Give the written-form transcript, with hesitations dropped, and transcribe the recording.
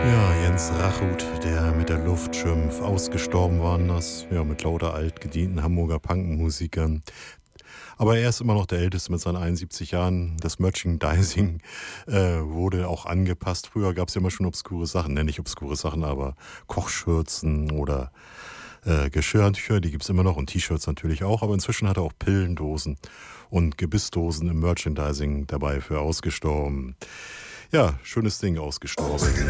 Ja, Jens Rachut, der mit der Luft schimpft, ausgestorben waren das, ja, mit lauter altgedienten Hamburger Punkmusikern. Aber er ist immer noch der Älteste mit seinen 71 Jahren. Das Merchandising wurde auch angepasst. Früher gab es ja immer schon obskure Sachen, nicht obskure Sachen, aber Kochschürzen oder Geschirrtücher, die gibt es immer noch und T-Shirts natürlich auch. Aber inzwischen hat er auch Pillendosen und Gebissdosen im Merchandising dabei für ausgestorben. Ja, schönes Ding, ausgestorben.